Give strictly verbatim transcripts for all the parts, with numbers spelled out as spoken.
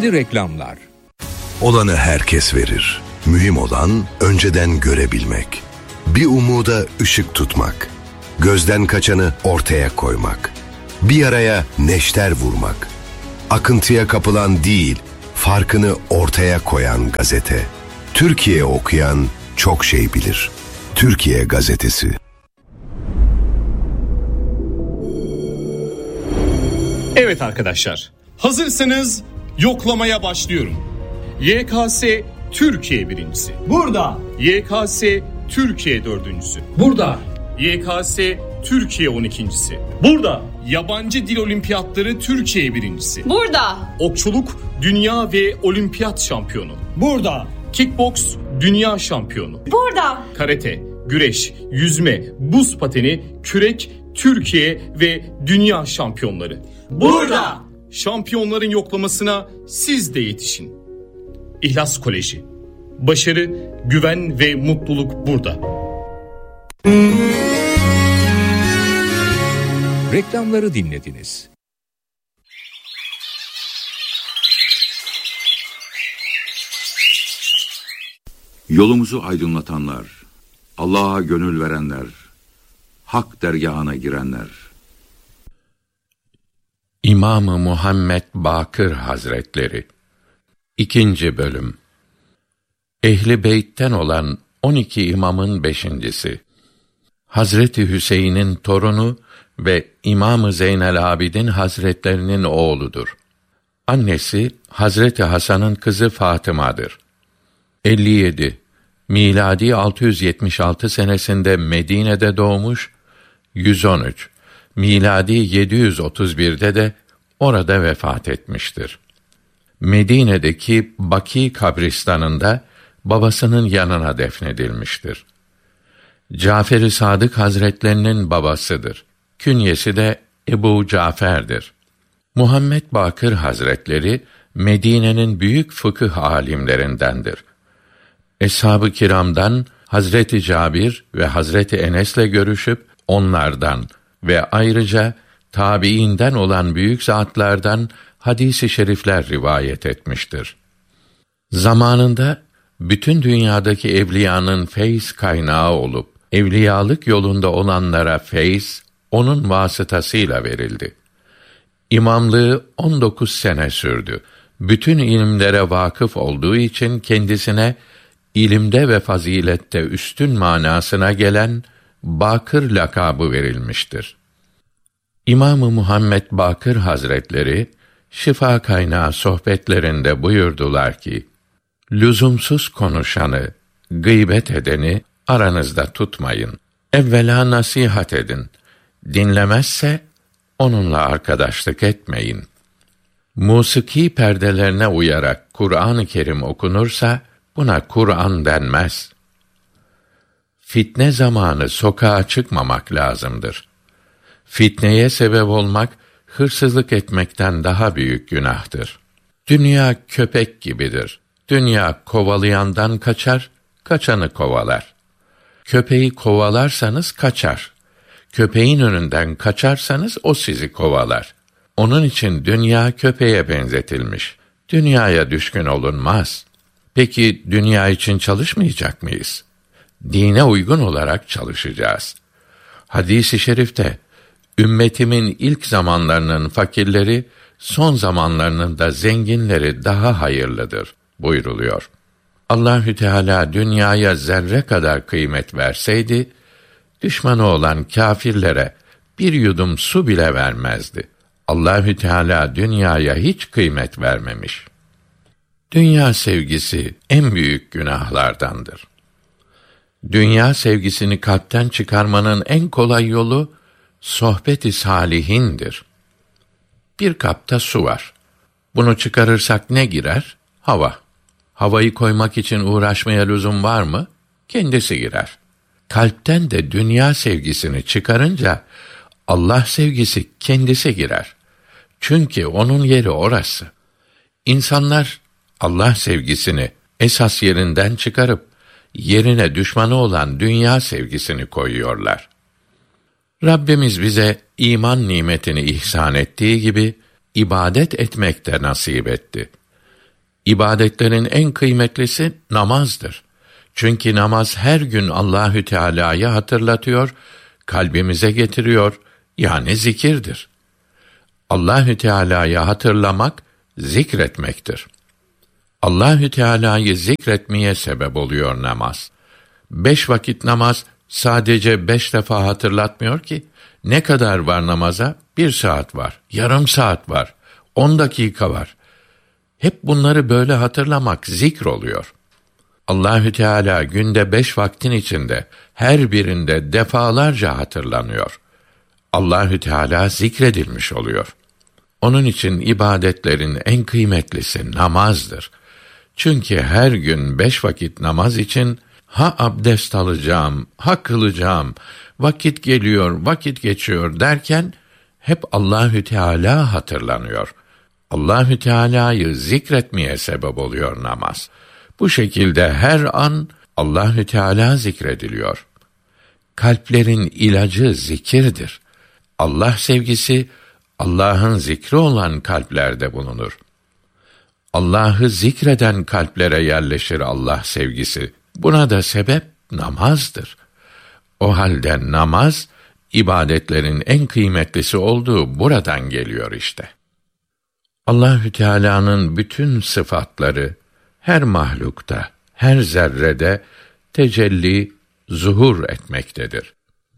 Şimdi reklamlar. Olanı herkes verir. Mühim olan önceden görebilmek. Bir umuda ışık tutmak. Gözden kaçanı ortaya koymak. Bir yaraya neşter vurmak. Akıntıya kapılan değil, farkını ortaya koyan gazete. Türkiye okuyan çok şey bilir. Türkiye Gazetesi. Evet arkadaşlar, hazırsanız yoklamaya başlıyorum. Y K S Türkiye birincisi. Burada. Y K S Türkiye dördüncüsü. Burada. Y K S Türkiye on ikincisi. Burada. Yabancı dil olimpiyatları Türkiye birincisi. Burada. Okçuluk dünya ve olimpiyat şampiyonu. Burada. Kickboks dünya şampiyonu. Burada. Karate, güreş, yüzme, buz pateni, kürek, Türkiye ve dünya şampiyonları. Burada. Şampiyonların yoklamasına siz de yetişin. İhlas Koleji. Başarı, güven ve mutluluk burada. Reklamları dinlediniz. Yolumuzu aydınlatanlar, Allah'a gönül verenler, hak dergahına girenler. İmam-ı Muhammed Bakır Hazretleri. İkinci Bölüm. Ehli Beyt'ten olan on iki imamın beşincisi. Hazreti Hüseyin'in torunu ve İmam-ı Zeynel Abidin Hazretlerinin oğludur. Annesi Hazreti Hasan'ın kızı Fatıma'dır. elli yedi miladi altı yüz yetmiş altı senesinde Medine'de doğmuş, yüz on üç miladi yedi yüz otuz birde de orada vefat etmiştir. Medine'deki Baki kabristanında babasının yanına defnedilmiştir. Cafer-i Sadık Hazretlerinin babasıdır. Künyesi de Ebu Cafer'dir. Muhammed Bakır Hazretleri Medine'nin büyük fıkıh alimlerindendir. Eshab-ı kiramdan Hazreti Cabir ve Hazreti Enes'le görüşüp onlardan ve ayrıca tabiinden olan büyük zatlardan hadis-i şerifler rivayet etmiştir. Zamanında bütün dünyadaki evliyanın feyz kaynağı olup evliyalık yolunda olanlara feyz onun vasıtasıyla verildi. İmamlığı on dokuz sene sürdü. Bütün ilimlere vakıf olduğu için kendisine ilimde ve fazilette üstün manasına gelen Bakır lakabı verilmiştir. İmam-ı Muhammed Bakır Hazretleri Şifa Kaynağı sohbetlerinde buyurdular ki, lüzumsuz konuşanı, gıybet edeni aranızda tutmayın. Evvela nasihat edin. Dinlemezse onunla arkadaşlık etmeyin. Musiki perdelerine uyarak Kur'an-ı Kerim okunursa buna Kur'an denmez. Fitne zamanı sokağa çıkmamak lazımdır. Fitneye sebep olmak, hırsızlık etmekten daha büyük günahtır. Dünya köpek gibidir. Dünya kovalayandan kaçar, kaçanı kovalar. Köpeği kovalarsanız kaçar. Köpeğin önünden kaçarsanız o sizi kovalar. Onun için dünya köpeğe benzetilmiş. Dünyaya düşkün olunmaz. Peki dünya için çalışmayacak mıyız? Dine uygun olarak çalışacağız. Hadis-i şerifte, ümmetimin ilk zamanlarının fakirleri, son zamanlarının da zenginleri daha hayırlıdır buyruluyor. Allahü Teala dünyaya zerre kadar kıymet verseydi, düşmanı olan kâfirlere bir yudum su bile vermezdi. Allahü Teala dünyaya hiç kıymet vermemiş. Dünya sevgisi en büyük günahlardandır. Dünya sevgisini kalpten çıkarmanın en kolay yolu sohbet-i salihindir. Bir kapta su var. Bunu çıkarırsak ne girer? Hava. Havayı koymak için uğraşmaya lüzum var mı? Kendisi girer. Kalpten de dünya sevgisini çıkarınca Allah sevgisi kendisi girer. Çünkü onun yeri orası. İnsanlar Allah sevgisini esas yerinden çıkarıp yerine düşmanı olan dünya sevgisini koyuyorlar. Rabbimiz bize iman nimetini ihsan ettiği gibi ibadet etmek de nasip etti. İbadetlerin en kıymetlisi namazdır. Çünkü namaz her gün Allahü Teala'yı hatırlatıyor, kalbimize getiriyor, yani zikirdir. Allahü Teala'yı hatırlamak zikretmektir. Allahü Teala'yı zikretmeye sebep oluyor namaz. Beş vakit namaz sadece beş defa hatırlatmıyor ki. Ne kadar var namaza? Bir saat var, yarım saat var, on dakika var. Hep bunları böyle hatırlamak zikr oluyor. Allahü Teala günde beş vaktin içinde her birinde defalarca hatırlanıyor. Allahü Teala zikredilmiş oluyor. Onun için ibadetlerin en kıymetlisi namazdır. Çünkü her gün beş vakit namaz için ha abdest alacağım, ha kılacağım, vakit geliyor, vakit geçiyor derken hep Allahü Teala hatırlanıyor. Allahü Teala'yı zikretmeye sebep oluyor namaz. Bu şekilde her an Allahü Teala zikrediliyor. Kalplerin ilacı zikirdir. Allah sevgisi Allah'ın zikri olan kalplerde bulunur. Allah'ı zikreden kalplere yerleşir Allah sevgisi. Buna da sebep namazdır. O halde namaz, ibadetlerin en kıymetlisi olduğu buradan geliyor işte. Allahü Teala'nın bütün sıfatları her mahlukta, her zerrede tecelli, zuhur etmektedir.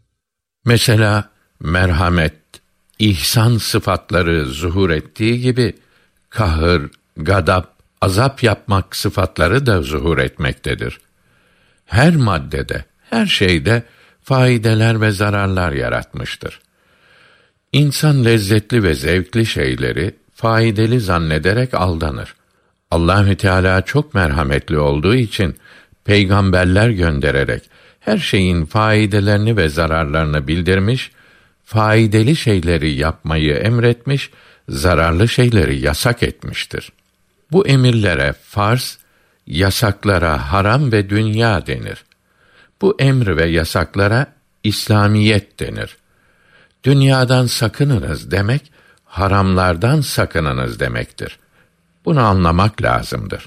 Mesela merhamet, ihsan sıfatları zuhur ettiği gibi kahır, gadap, azap yapmak sıfatları da zuhur etmektedir. Her maddede, her şeyde faydeler ve zararlar yaratmıştır. İnsan lezzetli ve zevkli şeyleri faydalı zannederek aldanır. Allahü Teala çok merhametli olduğu için peygamberler göndererek her şeyin faydalarını ve zararlarını bildirmiş, faydalı şeyleri yapmayı emretmiş, zararlı şeyleri yasak etmiştir. Bu emirlere farz, yasaklara haram ve dünya denir. Bu emir ve yasaklara İslamiyet denir. Dünyadan sakınınız demek, haramlardan sakınınız demektir. Bunu anlamak lazımdır.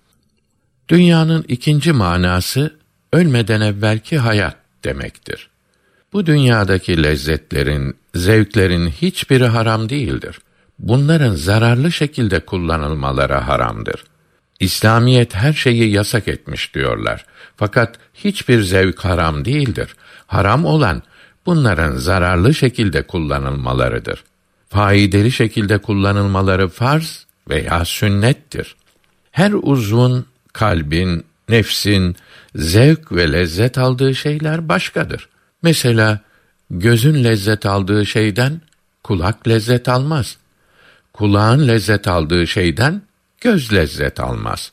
Dünyanın ikinci manası, ölmeden evvelki hayat demektir. Bu dünyadaki lezzetlerin, zevklerin hiçbiri haram değildir. Bunların zararlı şekilde kullanılmaları haramdır. İslamiyet her şeyi yasak etmiş diyorlar. Fakat hiçbir zevk haram değildir. Haram olan, bunların zararlı şekilde kullanılmalarıdır. Faydalı şekilde kullanılmaları farz veya sünnettir. Her uzvun, kalbin, nefsin zevk ve lezzet aldığı şeyler başkadır. Mesela gözün lezzet aldığı şeyden kulak lezzet almaz. Kulağın lezzet aldığı şeyden göz lezzet almaz.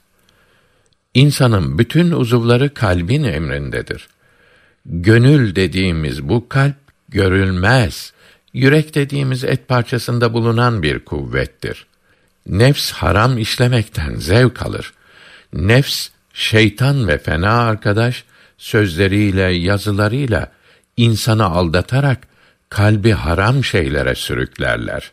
İnsanın bütün uzuvları kalbin emrindedir. Gönül dediğimiz bu kalp görülmez, yürek dediğimiz et parçasında bulunan bir kuvvettir. Nefs haram işlemekten zevk alır. Nefs, şeytan ve fena arkadaş, sözleriyle, yazılarıyla insanı aldatarak kalbi haram şeylere sürüklerler.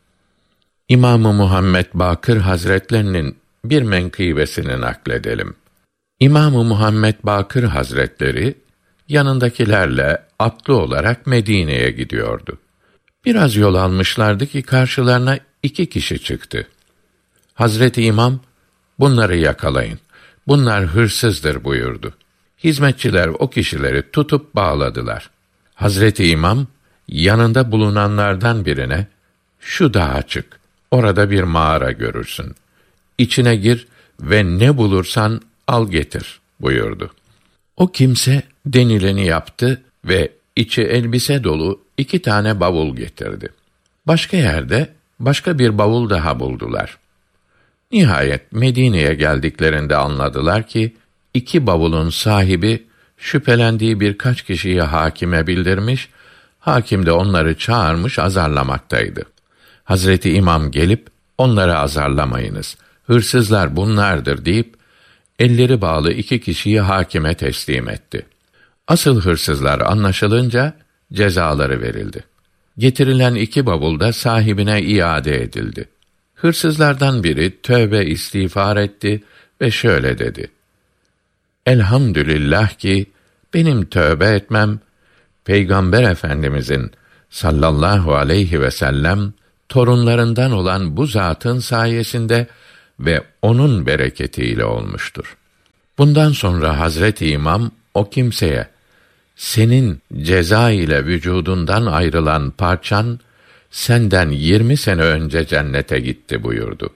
İmam-ı Muhammed Bakır Hazretlerinin bir menkıbesini nakledelim. İmam-ı Muhammed Bakır Hazretleri yanındakilerle atlı olarak Medine'ye gidiyordu. Biraz yol almışlardı ki karşılarına iki kişi çıktı. Hazreti İmam, bunları yakalayın, bunlar hırsızdır buyurdu. Hizmetçiler o kişileri tutup bağladılar. Hazreti İmam, yanında bulunanlardan birine, şu dağa çık, orada bir mağara görürsün. İçine gir ve ne bulursan al getir buyurdu. O kimse denileni yaptı ve içi elbise dolu iki tane bavul getirdi. Başka yerde başka bir bavul daha buldular. Nihayet Medine'ye geldiklerinde anladılar ki iki bavulun sahibi şüphelendiği birkaç kişiyi hakime bildirmiş, hakim de onları çağırmış azarlamaktaydı. Hazreti İmam gelip onları azarlamayınız, hırsızlar bunlardır deyip elleri bağlı iki kişiyi hakime teslim etti. Asıl hırsızlar anlaşılınca cezaları verildi. Getirilen iki bavul da sahibine iade edildi. Hırsızlardan biri tövbe istiğfar etti ve şöyle dedi: Elhamdülillah ki benim tövbe etmem, Peygamber Efendimizin sallallahu aleyhi ve sellem torunlarından olan bu zatın sayesinde ve onun bereketiyle olmuştur. Bundan sonra Hazreti İmam o kimseye, senin ceza ile vücudundan ayrılan parçan, senden yirmi sene önce cennete gitti buyurdu.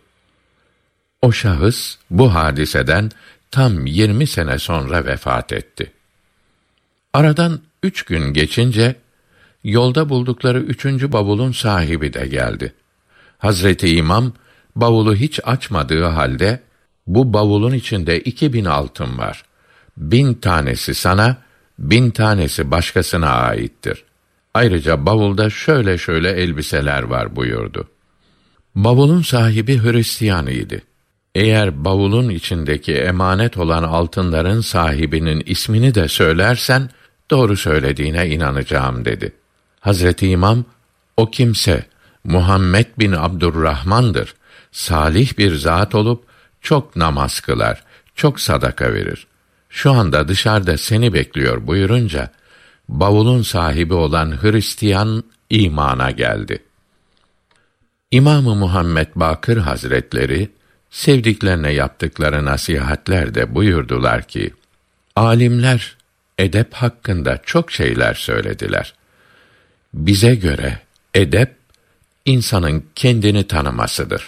O şahıs bu hadiseden tam yirmi sene sonra vefat etti. Aradan üç gün geçince, yolda buldukları üçüncü bavulun sahibi de geldi. Hazreti İmam, bavulu hiç açmadığı halde, bu bavulun içinde iki bin altın var. Bin tanesi sana, bin tanesi başkasına aittir. Ayrıca bavulda şöyle şöyle elbiseler var buyurdu. Bavulun sahibi Hristiyanıydı. Eğer bavulun içindeki emanet olan altınların sahibinin ismini de söylersen, doğru söylediğine inanacağım dedi. Hazreti İmam, o kimse Muhammed bin Abdurrahman'dır. Salih bir zat olup, çok namaz kılar, çok sadaka verir. Şu anda dışarıda seni bekliyor buyurunca, bavulun sahibi olan Hristiyan imana geldi. İmam-ı Muhammed Bakır Hazretleri, sevdiklerine yaptıkları nasihatlerde buyurdular ki, alimler edep hakkında çok şeyler söylediler. Bize göre edep, insanın kendini tanımasıdır.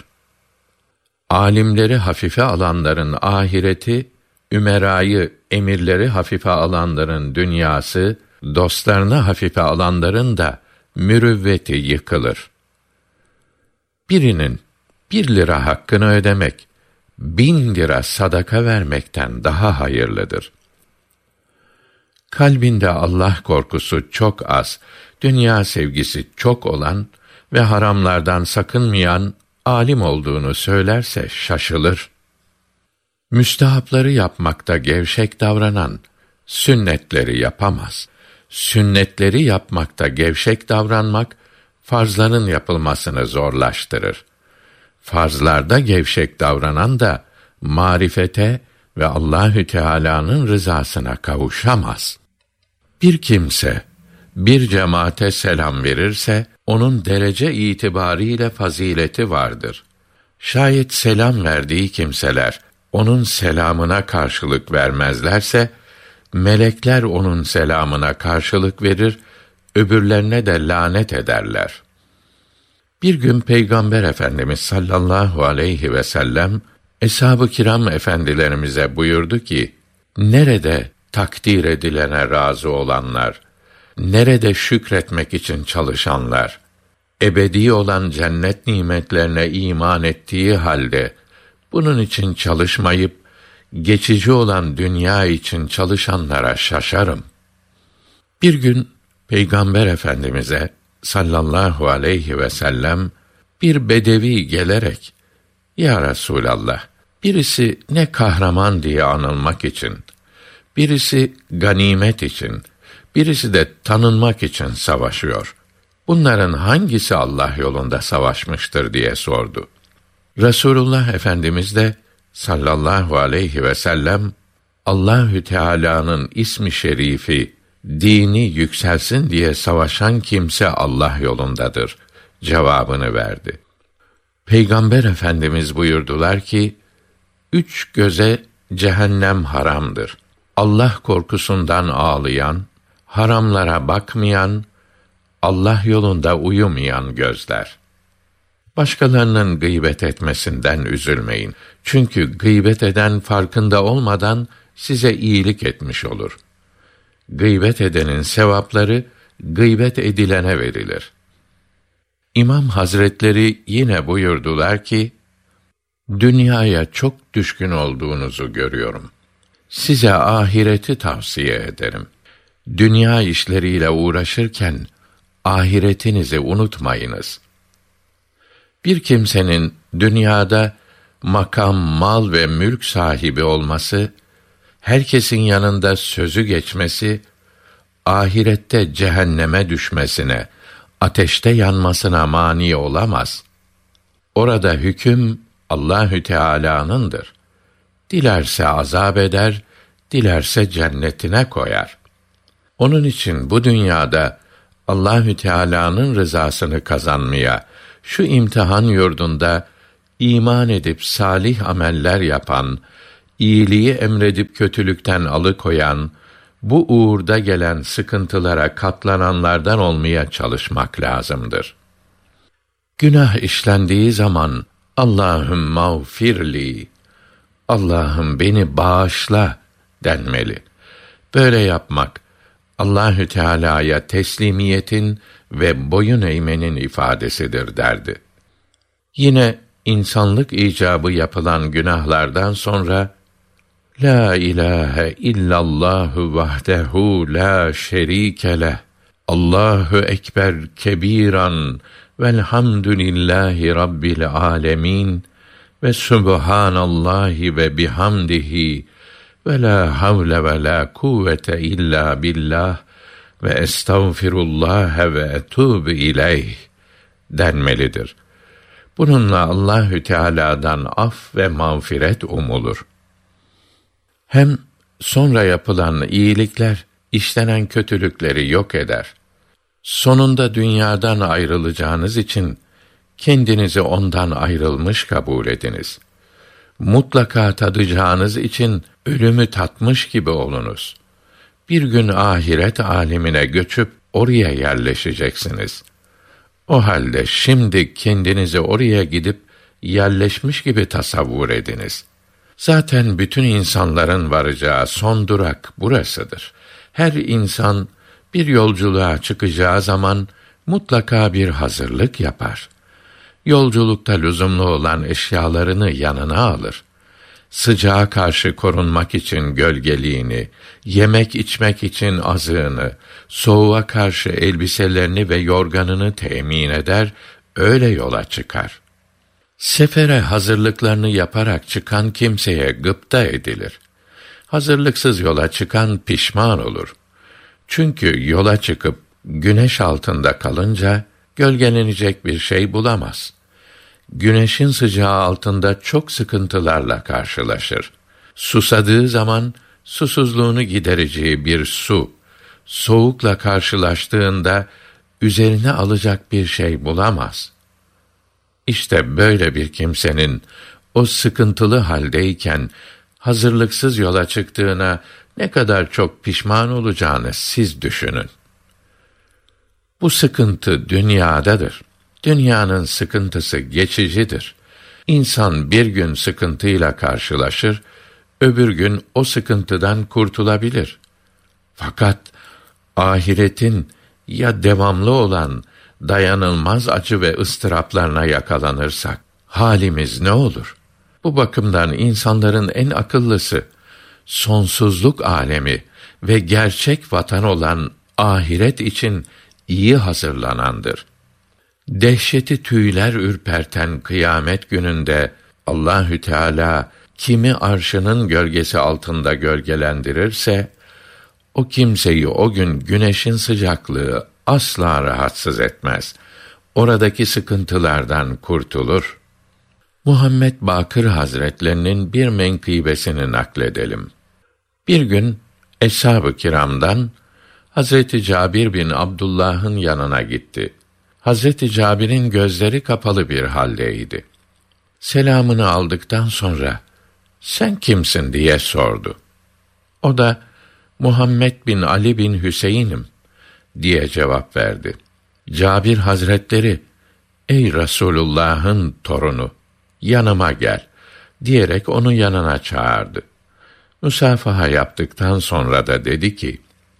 Alimleri hafife alanların ahireti, ümerayı, emirleri hafife alanların dünyası, dostlarını hafife alanların da mürüvveti yıkılır. Birinin bir lira hakkını ödemek, bin lira sadaka vermekten daha hayırlıdır. Kalbinde Allah korkusu çok az, dünya sevgisi çok olan ve haramlardan sakınmayan alim olduğunu söylerse şaşılır. Müstehapları yapmakta gevşek davranan, sünnetleri yapamaz. Sünnetleri yapmakta gevşek davranmak, farzların yapılmasını zorlaştırır. Farzlarda gevşek davranan da, marifete ve Allahü Teala'nın rızasına kavuşamaz. Bir kimse, bir cemaate selam verirse, onun derece itibariyle fazileti vardır. Şayet selam verdiği kimseler, onun selamına karşılık vermezlerse, melekler onun selamına karşılık verir, öbürlerine de lanet ederler. Bir gün Peygamber Efendimiz sallallahu aleyhi ve sellem, Eshab-ı kiram efendilerimize buyurdu ki, nerede takdir edilene razı olanlar, nerede şükretmek için çalışanlar, ebedi olan cennet nimetlerine iman ettiği halde, bunun için çalışmayıp, geçici olan dünya için çalışanlara şaşarım. Bir gün, Peygamber Efendimiz'e sallallahu aleyhi ve sellem, bir bedevi gelerek, ya Resûlallah, birisi ne kahraman diye anılmak için, birisi ganimet için, birisi de tanınmak için savaşıyor. Bunların hangisi Allah yolunda savaşmıştır diye sordu. Resulullah Efendimiz de sallallahu aleyhi ve sellem, Allahü Teala'nın ismi şerifi, dini yükselsin diye savaşan kimse Allah yolundadır cevabını verdi. Peygamber Efendimiz buyurdular ki, üç göze cehennem haramdır. Allah korkusundan ağlayan, haramlara bakmayan, Allah yolunda uyumayan gözler. Başkalarının gıybet etmesinden üzülmeyin. Çünkü gıybet eden farkında olmadan size iyilik etmiş olur. Gıybet edenin sevapları gıybet edilene verilir. İmam Hazretleri yine buyurdular ki, dünyaya çok düşkün olduğunuzu görüyorum. Size ahireti tavsiye ederim. Dünya işleriyle uğraşırken ahiretinizi unutmayınız. Bir kimsenin dünyada makam, mal ve mülk sahibi olması, herkesin yanında sözü geçmesi, ahirette cehenneme düşmesine, ateşte yanmasına mani olamaz. orada hüküm Allahü Teala'nındır. Dilerse azap eder, dilerse cennetine koyar. Onun için bu dünyada Allahü Teala'nın rızasını kazanmaya, şu imtihan yurdunda iman edip salih ameller yapan, iyiliği emredip kötülükten alıkoyan, bu uğurda gelen sıkıntılara katlananlardan olmaya çalışmak lazımdır. Günah işlendiği zaman Allahüm mağfirli, Allah'ım beni bağışla denmeli. Böyle yapmak Allahü Teala'ya teslimiyetin ve boyun eğmenin ifadesidir derdi. Yine insanlık icabı yapılan günahlardan sonra La ilahe illallahu vahdehu la şerike leh. Allahu ekber kebiran velhamdülillahi rabbil alemin ve subhanallahi ve bihamdihi ve la havle ve la kuvvete illa billah ve estağfirullah ve etûbü ileyh denmelidir. Bununla Allahü Teala'dan af ve mağfiret umulur. Hem sonra yapılan iyilikler işlenen kötülükleri yok eder. Sonunda dünyadan ayrılacağınız için kendinizi ondan ayrılmış kabul ediniz. Mutlaka tadacağınız için ölümü tatmış gibi olunuz. Bir gün ahiret alemine göçüp oraya yerleşeceksiniz. O halde şimdi kendinizi oraya gidip yerleşmiş gibi tasavvur ediniz. Zaten bütün insanların varacağı son durak burasıdır. Her insan bir yolculuğa çıkacağı zaman mutlaka bir hazırlık yapar. Yolculukta lüzumlu olan eşyalarını yanına alır. Sıcağa karşı korunmak için gölgeliğini, yemek içmek için azığını, soğuğa karşı elbiselerini ve yorganını temin eder, öyle yola çıkar. Sefere hazırlıklarını yaparak çıkan kimseye gıpta edilir. Hazırlıksız yola çıkan pişman olur. Çünkü yola çıkıp güneş altında kalınca gölgelenecek bir şey bulamaz. Güneşin sıcağı altında çok sıkıntılarla karşılaşır. Susadığı zaman susuzluğunu gidereceği bir su, soğukla karşılaştığında üzerine alacak bir şey bulamaz. İşte böyle bir kimsenin o sıkıntılı haldeyken hazırlıksız yola çıktığına ne kadar çok pişman olacağını siz düşünün. Bu sıkıntı dünyadadır. Dünyanın sıkıntısı geçicidir. İnsan bir gün sıkıntıyla karşılaşır, öbür gün o sıkıntıdan kurtulabilir. Fakat ahiretin ya devamlı olan dayanılmaz acı ve ıstıraplarına yakalanırsak halimiz ne olur? Bu bakımdan insanların en akıllısı sonsuzluk alemi ve gerçek vatan olan ahiret için iyi hazırlanandır. Dehşeti tüyler ürperten kıyamet gününde Allahü Teala kimi arşının gölgesi altında gölgelendirirse o kimseyi o gün güneşin sıcaklığı asla rahatsız etmez. Oradaki sıkıntılardan kurtulur. Muhammed Bakır Hazretlerinin bir menkıbesini nakledelim. Bir gün Eshab-ı Kiram'dan Hazreti Cabir bin Abdullah'ın yanına gitti. Hazreti Cabir'in gözleri kapalı bir haldeydi. Selamını aldıktan sonra "Sen kimsin?" diye sordu. O da "Muhammed bin Ali bin Hüseyin'im" diye cevap verdi. Cabir Hazretleri "Ey Resulullah'ın torunu, yanıma gel" diyerek onu yanına çağırdı. Müsafaha yaptıktan sonra da dedi ki: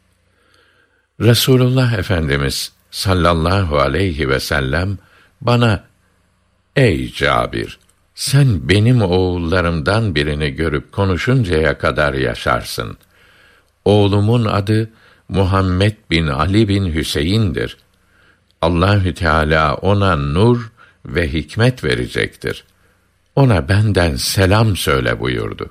Resulullah Efendimiz sallallahu aleyhi ve sellem bana "Ey Cabir, sen benim oğullarımdan birini görüp konuşuncaya kadar yaşarsın. Oğlumun adı Muhammed bin Ali bin Hüseyin'dir. Allahü Teala ona nur ve hikmet verecektir. Ona benden selam söyle" buyurdu.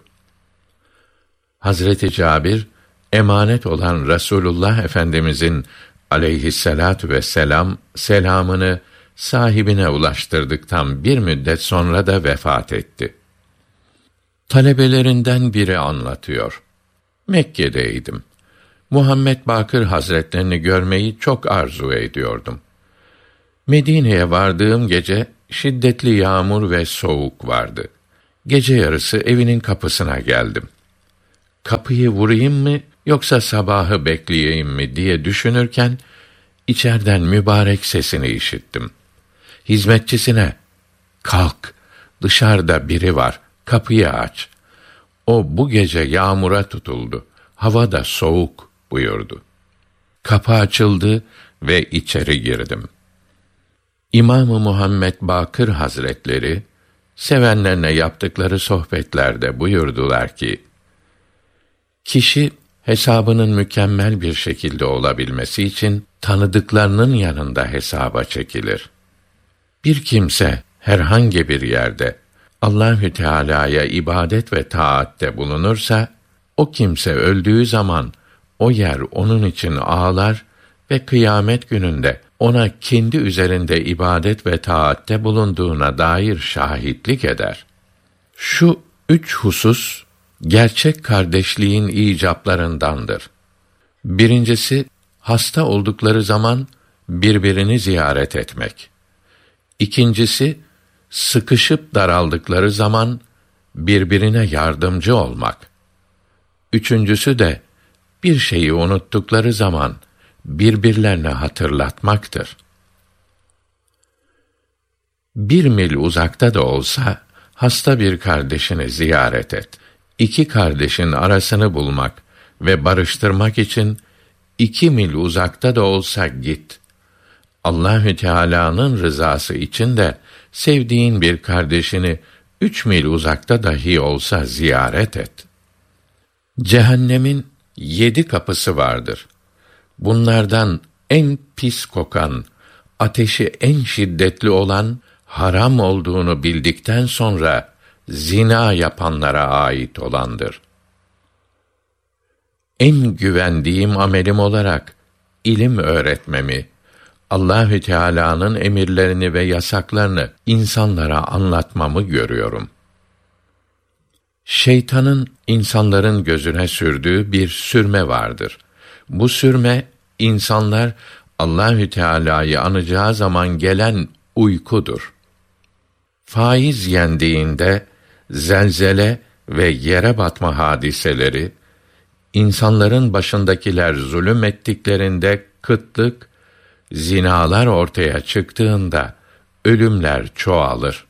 Hazreti Cabir, emanet olan Resulullah Efendimizin aleyhissalatu vesselam selamını sahibine ulaştırdıktan bir müddet sonra da vefat etti. Talebelerinden biri anlatıyor. Mekke'deydim. Muhammed Bakır Hazretlerini görmeyi çok arzu ediyordum. Medine'ye vardığım gece şiddetli yağmur ve soğuk vardı. Gece yarısı evinin kapısına geldim. Kapıyı vurayım mı yoksa sabahı bekleyeyim mi diye düşünürken içerden mübarek sesini işittim. Hizmetçisine, "Kalk, dışarıda biri var, kapıyı aç." O bu gece yağmura tutuldu, hava da soğuk buyurdu. Kapı açıldı ve içeri girdim. İmam-ı Muhammed Bakır Hazretleri, sevenlerine yaptıkları sohbetlerde buyurdular ki, kişi hesabının mükemmel bir şekilde olabilmesi için tanıdıklarının yanında hesaba çekilir. Bir kimse herhangi bir yerde Allahü Teala'ya ibadet ve taatte bulunursa, o kimse öldüğü zaman o yer onun için ağlar ve kıyamet gününde ona kendi üzerinde ibadet ve taatte bulunduğuna dair şahitlik eder. Şu üç husus gerçek kardeşliğin icaplarındandır. Birincisi, hasta oldukları zaman birbirini ziyaret etmek. İkincisi, sıkışıp daraldıkları zaman birbirine yardımcı olmak. Üçüncüsü de bir şeyi unuttukları zaman birbirlerine hatırlatmaktır. Bir mil uzakta da olsa hasta bir kardeşini ziyaret et. İki kardeşin arasını bulmak ve barıştırmak için iki mil uzakta da olsa git. Allahü Teala'nın rızası için de sevdiğin bir kardeşini üç mil uzakta dahi olsa ziyaret et. Cehennemin yedi kapısı vardır. Bunlardan en pis kokan, ateşi en şiddetli olan, haram olduğunu bildikten sonra zina yapanlara ait olandır. En güvendiğim amelim olarak ilim öğretmemi, Allahü Teala'nın emirlerini ve yasaklarını insanlara anlatmamı görüyorum. Şeytanın insanların gözüne sürdüğü bir sürme vardır. Bu sürme, insanlar Allahü Teala'yı anacağı zaman gelen uykudur. Faiz yendiğinde zelzele ve yere batma hadiseleri, insanların başındakiler zulüm ettiklerinde kıtlık, zinalar ortaya çıktığında ölümler çoğalır.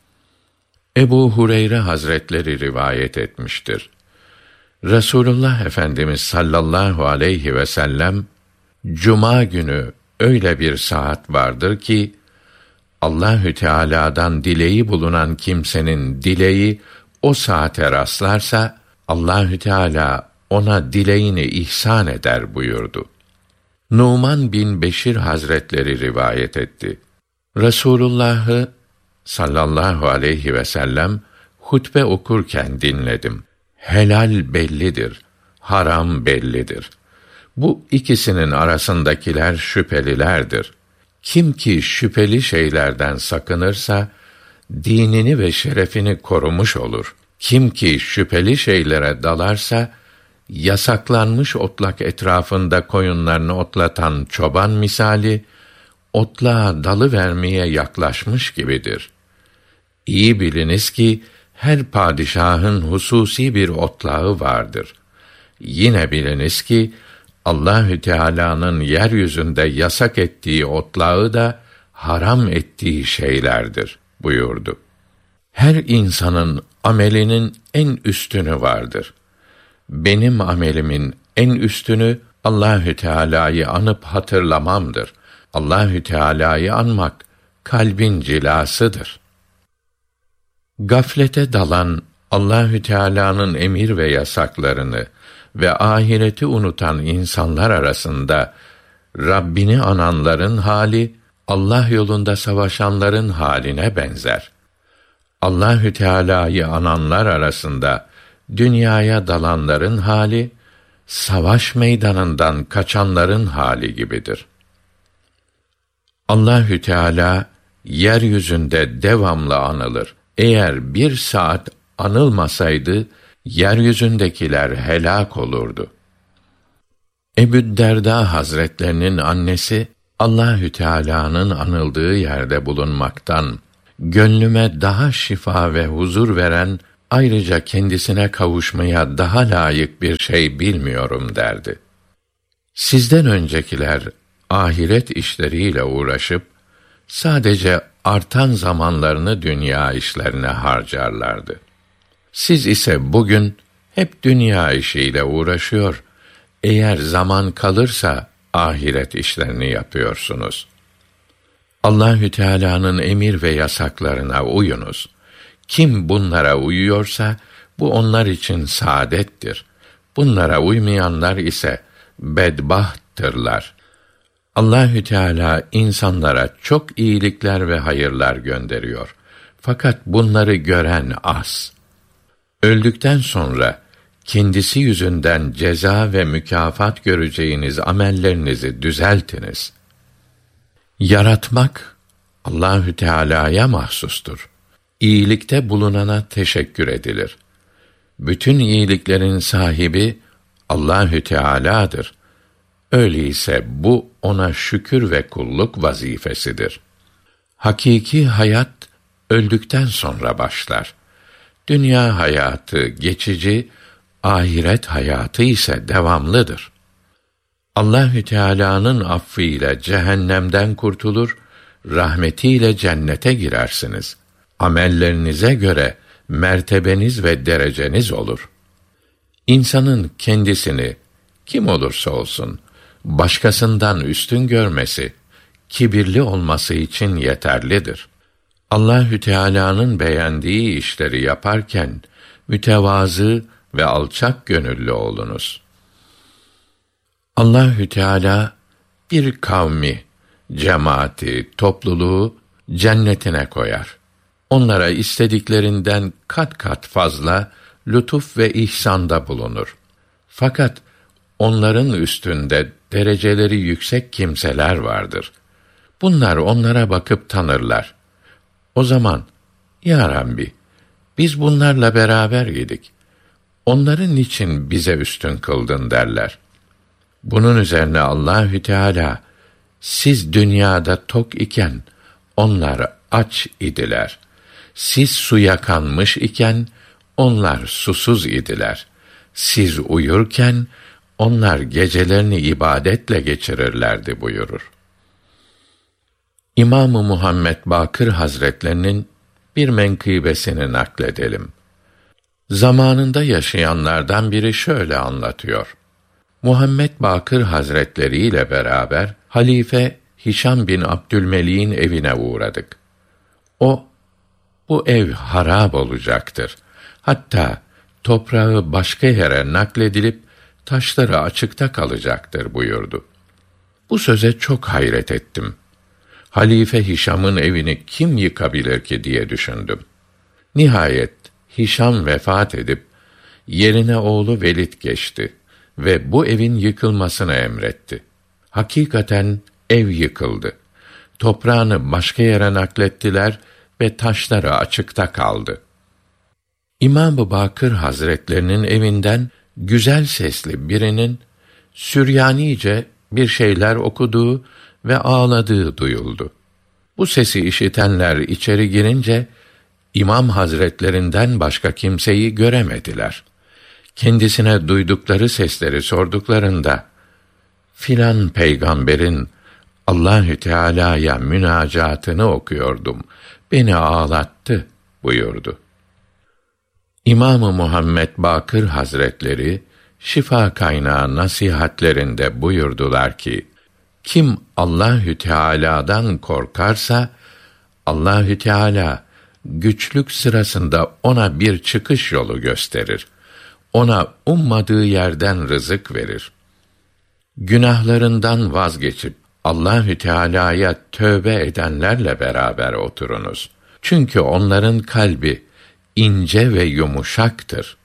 Ebu Hureyre Hazretleri rivayet etmiştir. Resulullah Efendimiz sallallahu aleyhi ve sellem, Cuma günü öyle bir saat vardır ki, Allahü Teala'dan dileği bulunan kimsenin dileği o saate rastlarsa, Allahü Teala ona dileğini ihsan eder buyurdu. Numan bin Beşir Hazretleri rivayet etti. Resulullah'ı sallallahu aleyhi ve sellem hutbe okurken dinledim. Helal bellidir, haram bellidir. Bu ikisinin arasındakiler şüphelilerdir. Kim ki şüpheli şeylerden sakınırsa, dinini ve şerefini korumuş olur. Kim ki şüpheli şeylere dalarsa, yasaklanmış otlak etrafında koyunlarını otlatan çoban misali, otlağa dalı vermeye yaklaşmış gibidir. İyi biliniz ki, her padişahın hususi bir otlağı vardır. Yine biliniz ki, Allahü Teala'nın yeryüzünde yasak ettiği otlağı da haram ettiği şeylerdir buyurdu. Her insanın amelinin en üstünü vardır. Benim amelimin en üstünü Allahü Teala'yı anıp hatırlamamdır. Allahü Teala'yı anmak kalbin cilasıdır. Gaflete dalan, Allahü Teala'nın emir ve yasaklarını ve ahireti unutan insanlar arasında Rabbini ananların hali, Allah yolunda savaşanların haline benzer. Allahü Teala'yı ananlar arasında dünyaya dalanların hali, savaş meydanından kaçanların hali gibidir. Allahü Teala yeryüzünde devamlı anılır. Eğer bir saat anılmasaydı yeryüzündekiler helak olurdu. Ebu Derda Hazretlerinin annesi Allahü Teala'nın anıldığı yerde bulunmaktan gönlüme daha şifa ve huzur veren, ayrıca kendisine kavuşmaya daha layık bir şey bilmiyorum derdi. Sizden öncekiler ahiret işleriyle uğraşıp sadece artan zamanlarını dünya işlerine harcarlardı. Siz ise bugün hep dünya işiyle uğraşıyor, eğer zaman kalırsa ahiret işlerini yapıyorsunuz. Allahü Teala'nın emir ve yasaklarına uyunuz. Kim bunlara uyuyorsa bu onlar için saadettir. Bunlara uymayanlar ise bedbahttırlar. Allahü Teala insanlara çok iyilikler ve hayırlar gönderiyor. Fakat bunları gören az. Öldükten sonra kendisi yüzünden ceza ve mükafat göreceğiniz amellerinizi düzeltiniz. Yaratmak Allahü Teala'ya mahsustur. İyilikte bulunana teşekkür edilir. Bütün iyiliklerin sahibi Allahü Teala'dır. Öyleyse bu ona şükür ve kulluk vazifesidir. Hakiki hayat öldükten sonra başlar. Dünya hayatı geçici, ahiret hayatı ise devamlıdır. Allahü Teala'nın affıyla cehennemden kurtulur, rahmetiyle cennete girersiniz. Amellerinize göre mertebeniz ve dereceniz olur. İnsanın kendisini kim olursa olsun başkasından üstün görmesi, kibirli olması için yeterlidir. Allahü Teala'nın beğendiği işleri yaparken mütevazı ve alçak gönüllü olunuz. Allahü Teala bir kavmi, cemaati, topluluğu cennetine koyar. Onlara istediklerinden kat kat fazla lütuf ve ihsanda bulunur. Fakat onların üstünde dereceleri yüksek kimseler vardır. Bunlar onlara bakıp tanırlar. O zaman, Ya Rabbi, biz bunlarla beraber idik. Onların için bize üstün kıldın derler. Bunun üzerine Allahü Teala, siz dünyada tok iken onlar aç idiler. Siz suya kanmış iken onlar susuz idiler. Siz uyurken onlar gecelerini ibadetle geçirirlerdi buyurur. İmam-ı Muhammed Bakır Hazretlerinin bir menkıbesini nakledelim. Zamanında yaşayanlardan biri şöyle anlatıyor. Muhammed Bakır Hazretleri ile beraber Halife Hişam bin Abdülmelik'in evine uğradık. O, bu ev harap olacaktır. Hatta toprağı başka yere nakledilip taşları açıkta kalacaktır buyurdu. Bu söze çok hayret ettim. Halife Hişam'ın evini kim yıkabilir ki diye düşündüm. Nihayet Hişam vefat edip yerine oğlu Velid geçti ve bu evin yıkılmasını emretti. Hakikaten ev yıkıldı. Toprağını başka yere naklettiler ve taşları açıkta kaldı. İmam-ı Bakır Hazretlerinin evinden güzel sesli birinin Süryanice bir şeyler okuduğu ve ağladığı duyuldu. Bu sesi işitenler içeri girince İmam Hazretlerinden başka kimseyi göremediler. Kendisine duydukları sesleri sorduklarında filan peygamberin Allahü Teala'ya münacatını okuyordum. Beni ağlattı buyurdu. İmam-ı Muhammed Bakır Hazretleri Şifa Kaynağı nasihatlerinde buyurdular ki, kim Allahü Teala'dan korkarsa Allahü Teala güçlük sırasında ona bir çıkış yolu gösterir. Ona ummadığı yerden rızık verir. Günahlarından vazgeçip Allahü Teala'ya tövbe edenlerle beraber oturunuz. Çünkü onların kalbi ince ve yumuşaktır.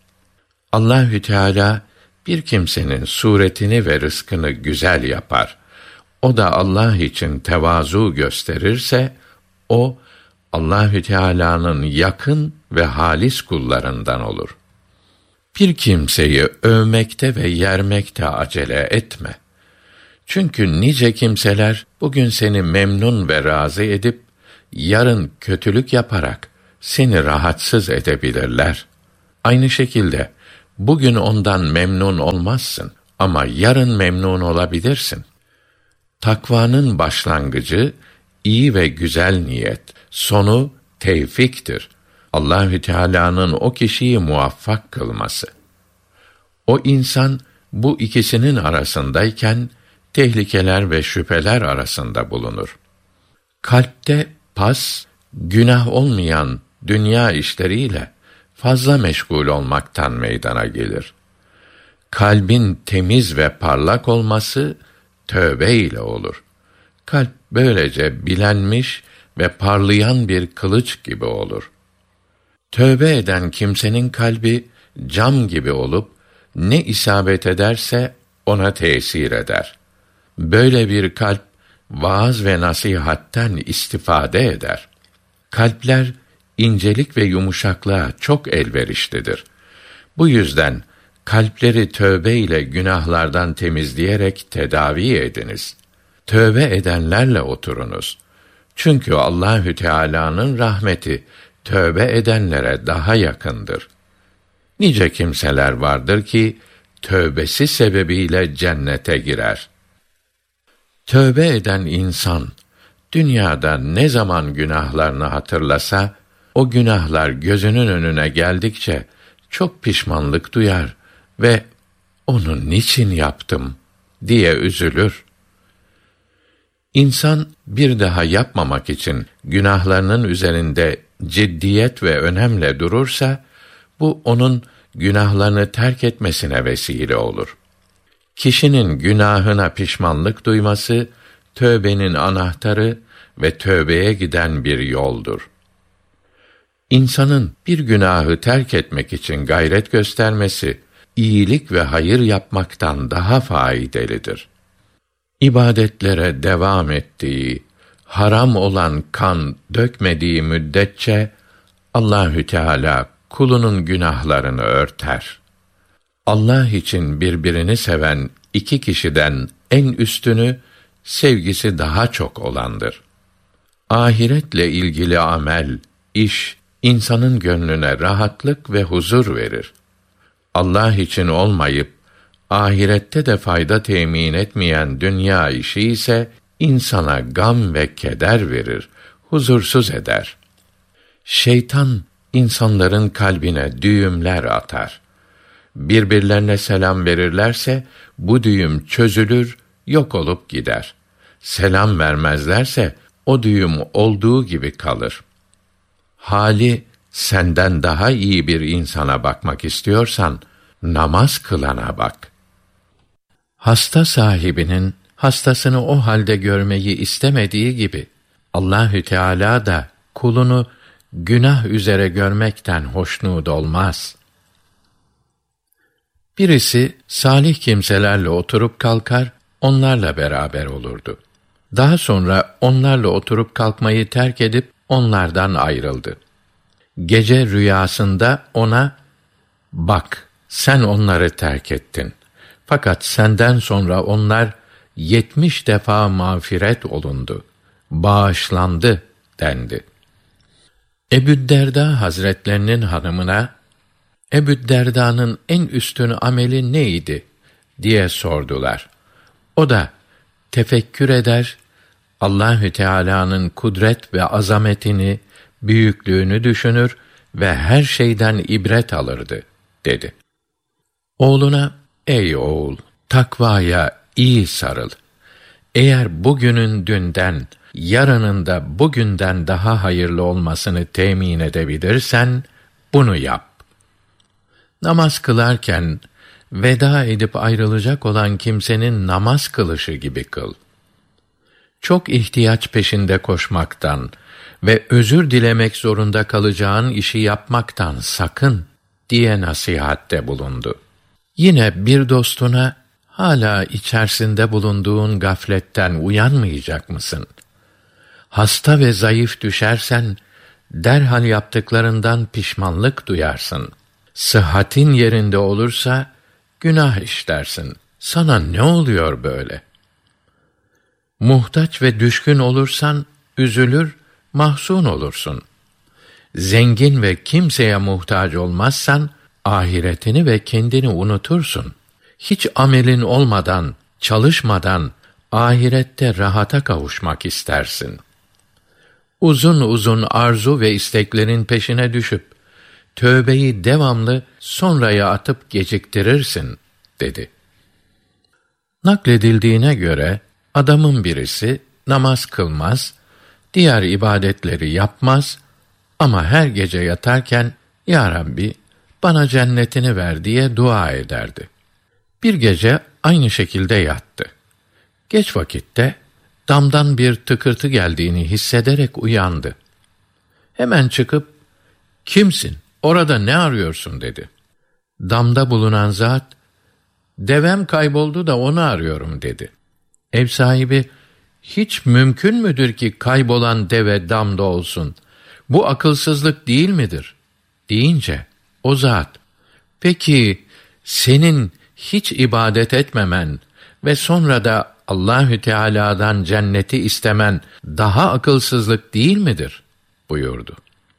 Allahü Teala bir kimsenin suretini ve rızkını güzel yapar. o da Allah için tevazu gösterirse, o Allahü Teala'nın yakın ve halis kullarından olur. Bir kimseyi övmekte ve yermekte acele etme. Çünkü nice kimseler bugün seni memnun ve razı edip, yarın kötülük yaparak seni rahatsız edebilirler. Aynı şekilde bugün ondan memnun olmazsın ama yarın memnun olabilirsin. Takvanın başlangıcı iyi ve güzel niyet, sonu tevfiktir. Allahü Teala'nın o kişiyi muvaffak kılması. O insan bu ikisinin arasındayken tehlikeler ve şüpheler arasında bulunur. Kalpte pas, günah olmayan dünya işleriyle fazla meşgul olmaktan meydana gelir. Kalbin temiz ve parlak olması tövbe ile olur. Kalp böylece bilenmiş ve parlayan bir kılıç gibi olur. Tövbe eden kimsenin kalbi cam gibi olup ne isabet ederse ona tesir eder. Böyle bir kalp vaaz ve nasihatten istifade eder. Kalpler incelik ve yumuşaklığa çok elverişlidir. Bu yüzden kalpleri tövbe ile günahlardan temizleyerek tedavi ediniz. Tövbe edenlerle oturunuz. Çünkü Allahü Teala'nın rahmeti tövbe edenlere daha yakındır. Nice kimseler vardır ki tövbesi sebebiyle cennete girer. Tövbe eden insan dünyada ne zaman günahlarını hatırlasa, o günahlar gözünün önüne geldikçe çok pişmanlık duyar ve onu niçin yaptım diye üzülür. İnsan bir daha yapmamak için günahlarının üzerinde ciddiyet ve önemle durursa, bu onun günahlarını terk etmesine vesile olur. Kişinin günahına pişmanlık duyması, tövbenin anahtarı ve tövbeye giden bir yoldur. İnsanın bir günahı terk etmek için gayret göstermesi, iyilik ve hayır yapmaktan daha faydalıdır. İbadetlere devam ettiği, haram olan kan dökmediği müddetçe, Allahü Teala kulunun günahlarını örter. Allah için birbirini seven iki kişiden en üstünü, sevgisi daha çok olandır. Ahiretle ilgili amel, iş, insanın gönlüne rahatlık ve huzur verir. Allah için olmayıp, ahirette de fayda temin etmeyen dünya işi ise, insana gam ve keder verir, huzursuz eder. Şeytan, insanların kalbine düğümler atar. Birbirlerine selam verirlerse, bu düğüm çözülür, yok olup gider. Selam vermezlerse, o düğüm olduğu gibi kalır. Hali senden daha iyi bir insana bakmak istiyorsan, namaz kılana bak. Hasta sahibinin hastasını o halde görmeyi istemediği gibi, Allahü Teala da kulunu günah üzere görmekten hoşnut olmaz. Birisi salih kimselerle oturup kalkar, onlarla beraber olurdu. Daha sonra onlarla oturup kalkmayı terk edip onlardan ayrıldı. Gece rüyasında ona, "Bak, sen onları terk ettin. Fakat senden sonra onlar yetmiş defa mağfiret olundu, bağışlandı" dendi. Ebü'd-Derda Hazretlerinin hanımına, Ebü'd-Derda'nın en üstün ameli neydi diye sordular. O da tefekkür eder, Allahü Teala'nın kudret ve azametini, büyüklüğünü düşünür ve her şeyden ibret alırdı dedi. Oğluna, "Ey oğul, takvaya iyi sarıl. Eğer bugünün dünden, yarının da bugünden daha hayırlı olmasını temin edebilirsen, bunu yap. Namaz kılarken, veda edip ayrılacak olan kimsenin namaz kılışı gibi kıl. Çok ihtiyaç peşinde koşmaktan ve özür dilemek zorunda kalacağın işi yapmaktan sakın" diye nasihatte bulundu. Yine bir dostuna, hala içerisinde bulunduğun gafletten uyanmayacak mısın? Hasta ve zayıf düşersen, derhal yaptıklarından pişmanlık duyarsın. Sıhhatin yerinde olursa, günah işlersin. Sana ne oluyor böyle? Muhtaç ve düşkün olursan, üzülür, mahzun olursun. Zengin ve kimseye muhtaç olmazsan, ahiretini ve kendini unutursun. Hiç amelin olmadan, çalışmadan, ahirette rahata kavuşmak istersin. Uzun uzun arzu ve isteklerin peşine düşüp, tövbeyi devamlı sonraya atıp geciktirirsin, dedi. Nakledildiğine göre, adamın birisi namaz kılmaz, diğer ibadetleri yapmaz ama her gece yatarken, Ya Rabbi, bana cennetini ver diye dua ederdi. Bir gece aynı şekilde yattı. Geç vakitte, damdan bir tıkırtı geldiğini hissederek uyandı. Hemen çıkıp, "Kimsin? Orada ne arıyorsun?" dedi. Damda bulunan zat, "Devem kayboldu da onu arıyorum." dedi. Ev sahibi, "Hiç mümkün müdür ki kaybolan deve damda olsun? Bu akılsızlık değil midir?" deyince, o zat, "Peki senin hiç ibadet etmemen ve sonra da Allahü Teala'dan cenneti istemen daha akılsızlık değil midir?" buyurdu.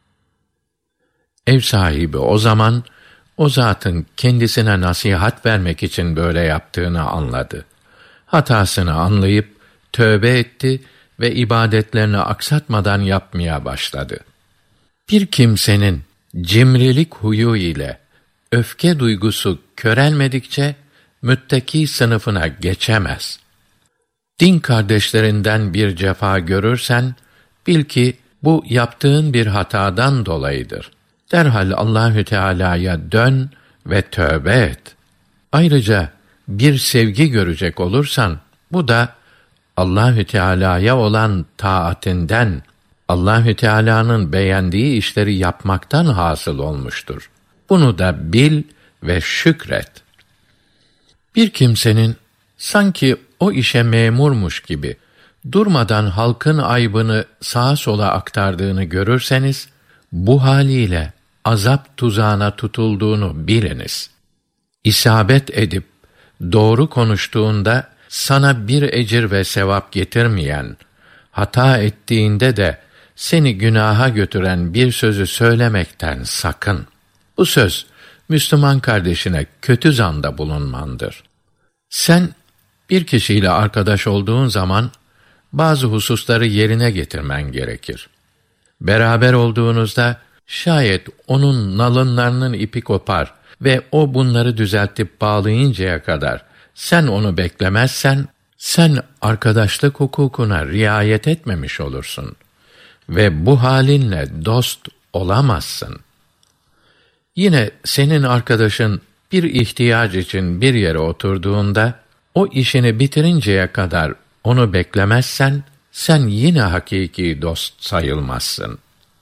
Ev sahibi o zaman, o zatın kendisine nasihat vermek için böyle yaptığını anladı. Hatasını anlayıp, tövbe etti ve ibadetlerini aksatmadan yapmaya başladı. Bir kimsenin cimrilik huyu ile öfke duygusu körelmedikçe, müttaki sınıfına geçemez. Din kardeşlerinden bir cefa görürsen, bil ki bu yaptığın bir hatadan dolayıdır. Derhal Allahü Teala'ya dön ve tövbe et. Ayrıca bir sevgi görecek olursan, bu da Allahü Teala'ya olan taatinden, Allahü Teala'nın beğendiği işleri yapmaktan hasıl olmuştur. Bunu da bil ve şükret. Bir kimsenin sanki o işe memurmuş gibi durmadan halkın aybını sağa sola aktardığını görürseniz, bu haliyle azap tuzağına tutulduğunu biliniz. İsabet edip doğru konuştuğunda sana bir ecir ve sevap getirmeyen, hata ettiğinde de seni günaha götüren bir sözü söylemekten sakın. Bu söz, Müslüman kardeşine kötü zanda bulunmandır. Sen, bir kişiyle arkadaş olduğun zaman, bazı hususları yerine getirmen gerekir. Beraber olduğunuzda, şayet onun nalınlarının ipi kopar ve o bunları düzeltip bağlayıncaya kadar, sen onu beklemezsen, sen arkadaşlık hukukuna riayet etmemiş olursun ve bu halinle dost olamazsın. Yine senin arkadaşın bir ihtiyaç için bir yere oturduğunda, o işini bitirinceye kadar onu beklemezsen, sen yine hakiki dost sayılmazsın.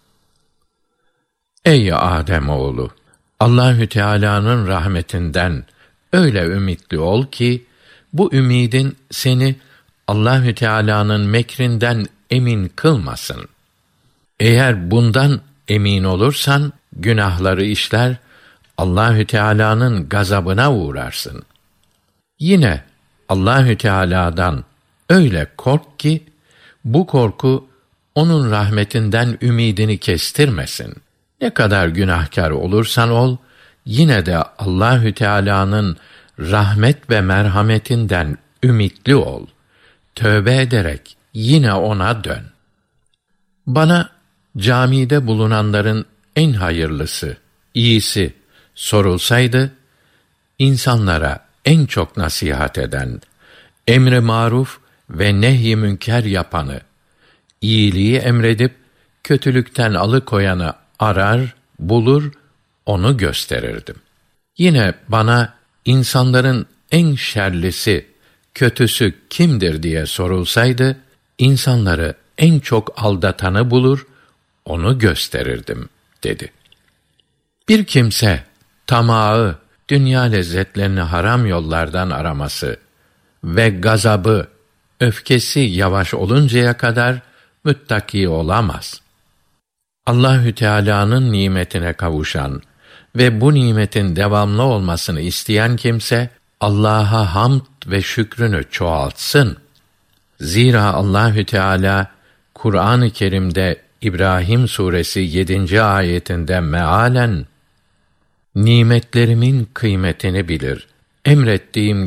Ey Adem oğlu, Allahü Teala'nın rahmetinden öyle ümitli ol ki, bu ümidin seni Allahü Teala'nın mekrinden emin kılmasın. Eğer bundan emin olursan, günahları işler, Allahü Teala'nın gazabına uğrarsın. Yine Allahü Teala'dan öyle kork ki, bu korku onun rahmetinden ümidini kestirmesin. Ne kadar günahkar olursan ol, yine de Allahü Teala'nın rahmet ve merhametinden ümitli ol. Tövbe ederek yine ona dön. Bana camide bulunanların en hayırlısı, iyisi sorulsaydı, insanlara en çok nasihat eden, emri maruf ve nehy-i münker yapanı, iyiliği emredip kötülükten alıkoyanı arar, bulur, onu gösterirdim. Yine bana insanların en şerlisi, kötüsü kimdir diye sorulsaydı, insanları en çok aldatanı bulur, onu gösterirdim, dedi. Bir kimse, tamağı, dünya lezzetlerini haram yollardan araması ve gazabı, öfkesi yavaş oluncaya kadar müttaki olamaz. Allahü Teala'nın nimetine kavuşan ve bu nimetin devamlı olmasını isteyen kimse Allah'a hamd ve şükrünü çoğaltsın. Zira Allahü Teala Kur'an-ı Kerim'de İbrahim suresi yedinci ayetinde mealen nimetlerimin kıymetini bilir. Emrettiğim